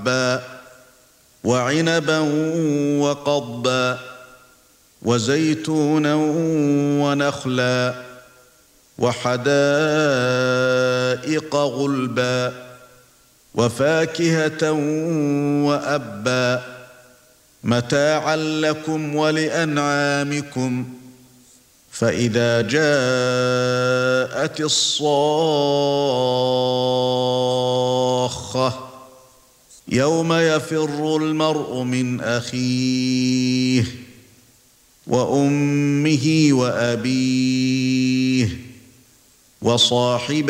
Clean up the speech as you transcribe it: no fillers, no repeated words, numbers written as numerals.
وعنبا وقضبا وزيتونا ونخلا وحدائق غلبا وفاكهة وأبا متاعا لكم ولأنعامكم فإذا جاءت الصاخة يوم يفر المرء من أخيه وأمه وأبيه وصاحبته